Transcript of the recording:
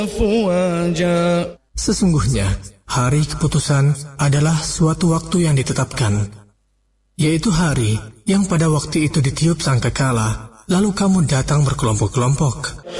Sesungguhnya, hari keputusan adalah suatu waktu yang ditetapkan, yaitu hari yang pada waktu itu ditiup sangkakala, lalu kamu datang berkelompok-kelompok.